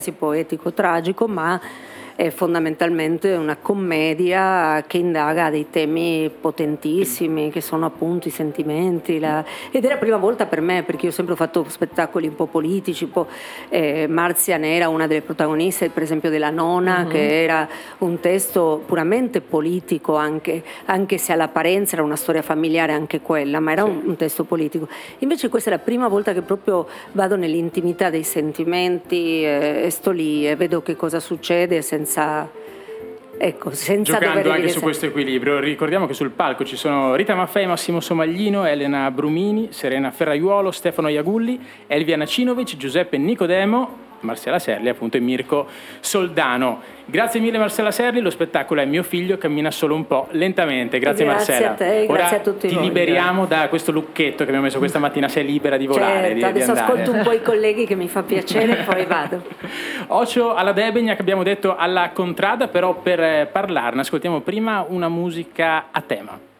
poetico tragico, ma è fondamentalmente una commedia che indaga dei temi potentissimi che sono appunto i sentimenti, ed è la prima volta per me, perché io ho sempre fatto spettacoli un po' politici, Marzia ne era una delle protagoniste, per esempio della Nona, che era un testo puramente politico, anche se all'apparenza era una storia familiare anche quella, ma era un testo politico. Invece questa è la prima volta che proprio vado nell'intimità dei sentimenti e sto lì e vedo che cosa succede senza giocando anche su questo equilibrio. Ricordiamo che sul palco ci sono Rita Maffei, Massimo Somaglino, Elena Brumini, Serena Ferraiuolo, Stefano Iagulli, Elvia Nacinovic, Giuseppe Nicodemo, Marcella Serli appunto e Mirko Soldano. Grazie mille Marcella Serli, lo spettacolo è Mio figlio cammina solo un po' lentamente. Grazie Marcella. A te, ora grazie a tutti ti voi. Liberiamo da questo lucchetto che abbiamo messo questa mattina, sei libera di volare. Certo, adesso ascolto un po' i colleghi che mi fa piacere e poi vado. Ocio alla Debegna, che abbiamo detto alla Contrada, però per parlarne ascoltiamo prima una musica a tema.